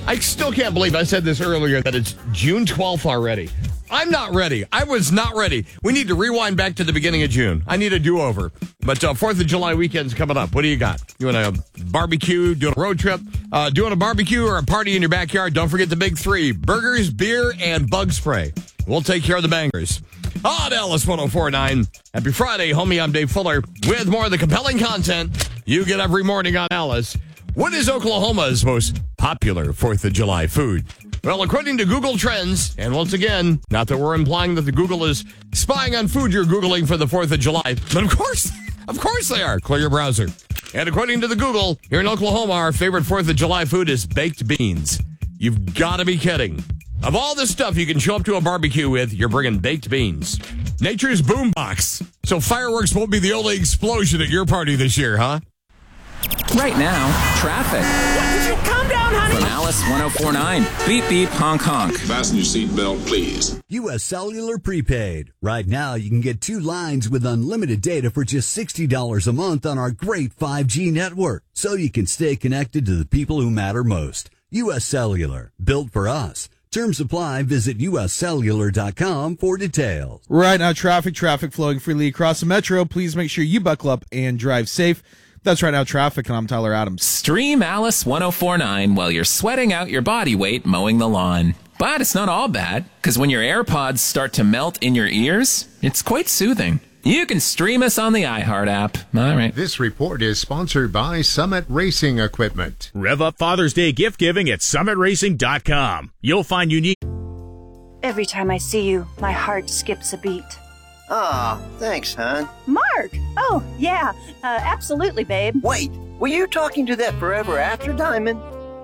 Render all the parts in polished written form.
I still can't believe I said this earlier that it's June 12th already. I'm not ready. I was not ready. We need to rewind back to the beginning of June. I need a do-over. But 4th of July weekend's coming up. What do you got? You want a barbecue, doing a road trip, doing a barbecue or a party in your backyard? Don't forget the big three: burgers, beer, and bug spray. We'll take care of the bangers. On Alice 104.9. Happy Friday, homie. I'm Dave Fuller with more of the compelling content you get every morning on Alice. What is Oklahoma's most popular 4th of July food? Well, according to Google Trends, and once again, not that we're implying that the Google is spying on food you're Googling for the 4th of July, but of course they are. Clear your browser. And according to the Google, here in Oklahoma, our favorite 4th of July food is baked beans. You've got to be kidding. Of all the stuff you can show up to a barbecue with, you're bringing baked beans. Nature's boombox. So fireworks won't be the only explosion at your party this year, huh? Right now, traffic. What? Did you calm down, honey? From Alice 104.9. Beep, beep, honk, honk. Fasten your seatbelt, please. U.S. Cellular Prepaid. Right now, you can get 2 lines with unlimited data for just $60 a month on our great 5G network, so you can stay connected to the people who matter most. U.S. Cellular. Built for us. Terms apply. Visit uscellular.com for details. Right now, traffic flowing freely across the metro. Please make sure you buckle up and drive safe. That's Right Now Traffic, and I'm Tyler Adams. Stream Alice 104.9 while you're sweating out your body weight mowing the lawn. But it's not all bad, because when your AirPods start to melt in your ears, it's quite soothing. You can stream us on the iHeart app. All right. This report is sponsored by Summit Racing Equipment. Rev up Father's Day gift giving at summitracing.com. You'll find unique... Every time I see you, my heart skips a beat. Aw, thanks, hon. Mark! Oh, yeah, absolutely, babe. Wait, were you talking to that forever after diamond?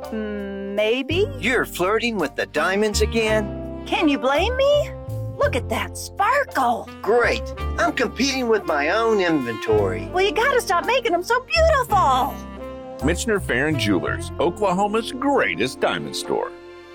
Maybe? You're flirting with the diamonds again? Can you blame me? Look at that sparkle. Great. I'm competing with my own inventory. Well, you gotta stop making them so beautiful. Michener Farron Jewelers, Oklahoma's greatest diamond store.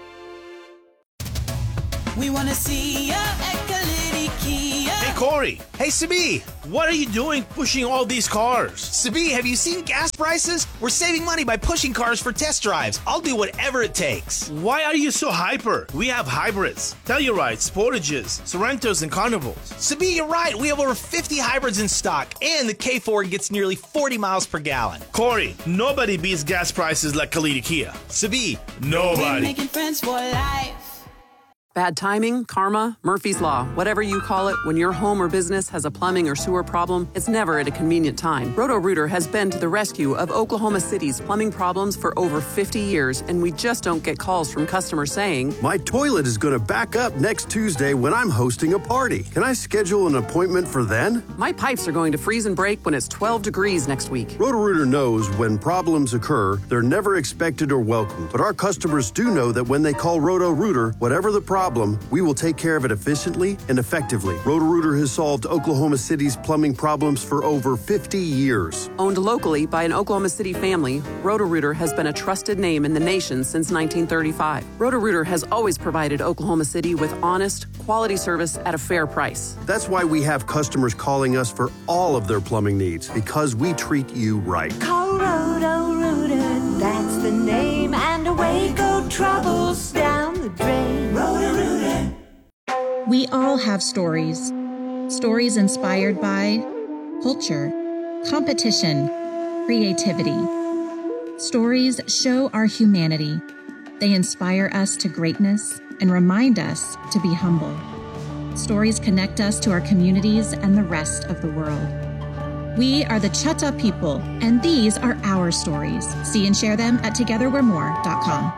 We want to see ya at Kalidi Kia. Hey, Corey. Hey, Sabi. What are you doing pushing all these cars? Sabi, have you seen gas prices? We're saving money by pushing cars for test drives. I'll do whatever it takes. Why are you so hyper? We have hybrids, Tellurides, Sportages, Sorrentos, and Carnivals. Sabi, you're right. We have over 50 hybrids in stock, and the K4 gets nearly 40 miles per gallon. Corey, nobody beats gas prices like Kalidi Kia. Sabi, nobody. We're making friends for life. Bad timing, karma, Murphy's Law, whatever you call it, when your home or business has a plumbing or sewer problem, it's never at a convenient time. Roto-Rooter has been to the rescue of Oklahoma City's plumbing problems for over 50 years, and we just don't get calls from customers saying, "My toilet is going to back up next Tuesday when I'm hosting a party. Can I schedule an appointment for then?" "My pipes are going to freeze and break when it's 12 degrees next week." Roto-Rooter knows when problems occur, they're never expected or welcome. But our customers do know that when they call Roto-Rooter, whatever the problem, we will take care of it efficiently and effectively. Roto-Rooter has solved Oklahoma City's plumbing problems for over 50 years. Owned locally by an Oklahoma City family, Roto-Rooter has been a trusted name in the nation since 1935. Roto-Rooter has always provided Oklahoma City with honest, quality service at a fair price. That's why we have customers calling us for all of their plumbing needs, because we treat you right. Call Roto-Rooter, that's the name, and away go troubles down the drain. Roto-Rooter. We all have stories. Stories inspired by culture, competition, creativity. Stories show our humanity. They inspire us to greatness and remind us to be humble. Stories connect us to our communities and the rest of the world. We are the Chutta people, and these are our stories. See and share them at togetherwe'remore.com.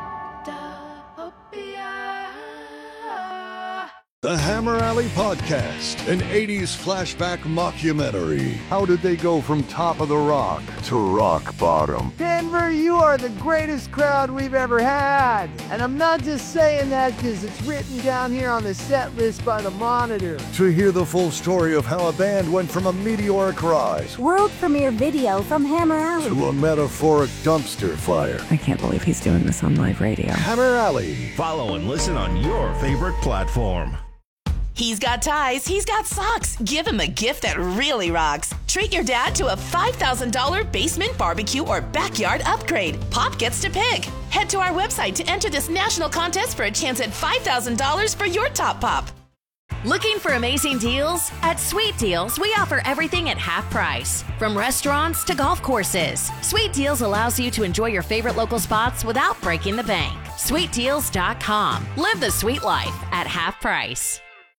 The Hammer Alley Podcast, an 80s flashback mockumentary. How did they go from top of the rock to rock bottom? Denver, you are the greatest crowd we've ever had. And I'm not just saying that because it's written down here on the set list by the Monitor. To hear the full story of how a band went from a meteoric rise, World premiere video from Hammer Alley, to a metaphoric dumpster fire. I can't believe he's doing this on live radio. Hammer Alley. Follow and listen on your favorite platform. He's got ties, he's got socks. Give him a gift that really rocks. Treat your dad to a $5,000 basement barbecue or backyard upgrade. Pop gets to pick. Head to our website to enter this national contest for a chance at $5,000 for your top pop. Looking for amazing deals? At Sweet Deals, we offer everything at half price. From restaurants to golf courses, Sweet Deals allows you to enjoy your favorite local spots without breaking the bank. SweetDeals.com. Live the sweet life at half price.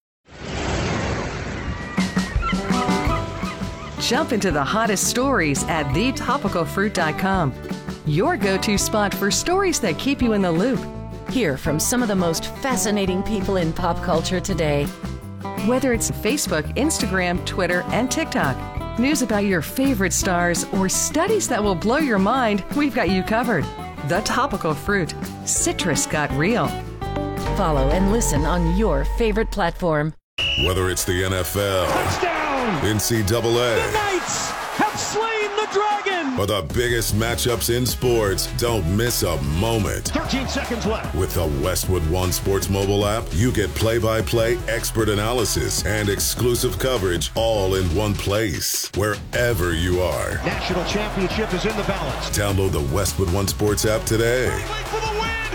Jump into the hottest stories at thetopicalfruit.com. Your go-to spot for stories that keep you in the loop. Hear from some of the most fascinating people in pop culture today. Whether it's Facebook, Instagram, Twitter, and TikTok, news about your favorite stars, or studies that will blow your mind, we've got you covered. The Topical Fruit. Citrus got real. Follow and listen on your favorite platform. Whether it's the NFL, touchdown, NCAA, the Knights have slain the dragon, or the biggest matchups in sports, don't miss a moment. 13 seconds left. With the Westwood One Sports mobile app, you get play-by-play, expert analysis, and exclusive coverage all in one place, wherever you are. National championship is in the balance. Download the Westwood One Sports app today. For the win.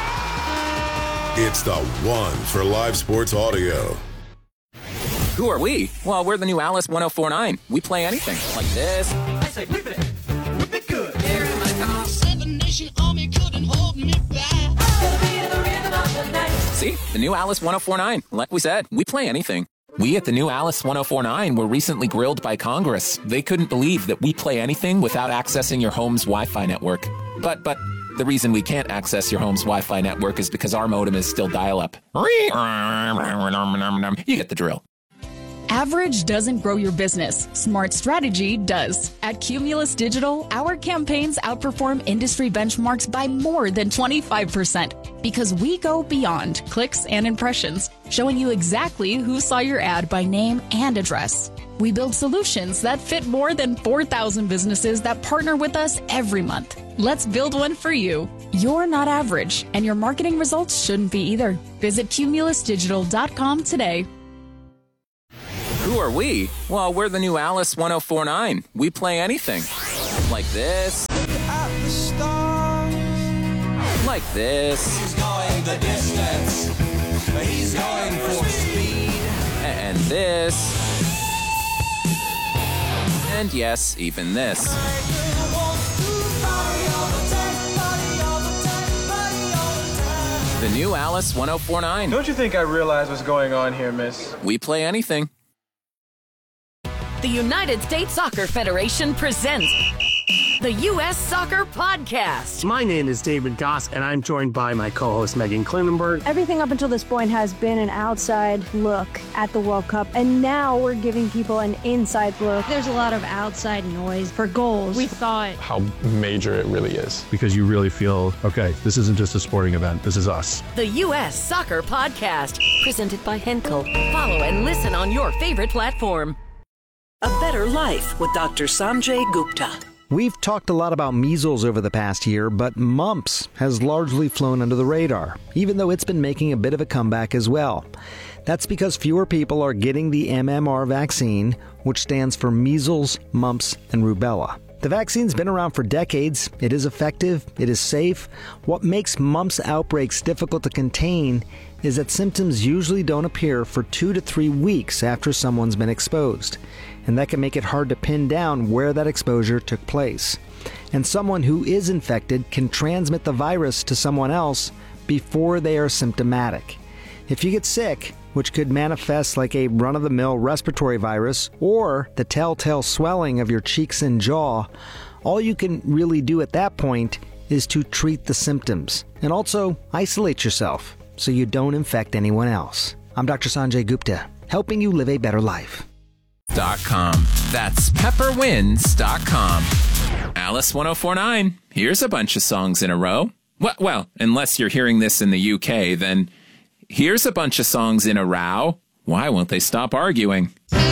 Yeah! It's the one for live sports audio. Who are we? Well, we're the new Alice 1049. We play anything. Like this. I say whip it. Whip it good. Here in my car. 7 Nation Army couldn't hold me back. The rhythm of the night. See? The new Alice 1049. Like we said, we play anything. We at the new Alice 1049 were recently grilled by Congress. They couldn't believe that we play anything without accessing your home's Wi-Fi network. But the reason we can't access your home's Wi-Fi network is because our modem is still dial-up. You get the drill. Average doesn't grow your business. Smart strategy does. At Cumulus Digital, our campaigns outperform industry benchmarks by more than 25% because we go beyond clicks and impressions, showing you exactly who saw your ad by name and address. We build solutions that fit more than 4,000 businesses that partner with us every month. Let's build one for you. You're not average, and your marketing results shouldn't be either. Visit cumulusdigital.com today. Who are we? Well, we're the new Alice 1049. We play anything. Like this. Like this. He's going the distance. He's going for speed. And this. And yes, even this. The new Alice 1049. Don't you think I realize what's going on here, miss? We play anything. The United States Soccer Federation presents the U.S. Soccer Podcast. My name is David Goss, and I'm joined by my co-host Megan Klinenberg. Everything up until this point has been an outside look at the World Cup, and now we're giving people an inside look. There's a lot of outside noise for goals. We thought how major it really is. Because you really feel, okay, this isn't just a sporting event, this is us. The U.S. Soccer Podcast, presented by Henkel. Follow and listen on your favorite platform. A Better Life with Dr. Sanjay Gupta. We've talked a lot about measles over the past year, but mumps has largely flown under the radar, even though it's been making a bit of a comeback as well. That's because fewer people are getting the MMR vaccine, which stands for measles, mumps, and rubella. The vaccine's been around for decades. It is effective. It is safe. What makes mumps outbreaks difficult to contain is that symptoms usually don't appear for 2 to 3 weeks after someone's been exposed. And that can make it hard to pin down where that exposure took place. And someone who is infected can transmit the virus to someone else before they are symptomatic. If you get sick, which could manifest like a run-of-the-mill respiratory virus or the telltale swelling of your cheeks and jaw, all you can really do at that point is to treat the symptoms and also isolate yourself so you don't infect anyone else. I'm Dr. Sanjay Gupta, helping you live a better life. That's pepperwinds.com. Alice 1049. Here's a bunch of songs in a row. Well, unless you're hearing this in the UK, then here's a bunch of songs in a row. Why won't they stop arguing?